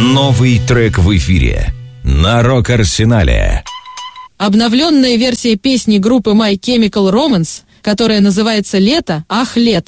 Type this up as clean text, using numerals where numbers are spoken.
Новый трек в эфире на Рок-Арсенале. Обновленная версия песни группы My Chemical Romance, которая называется «Лето, ах, лето».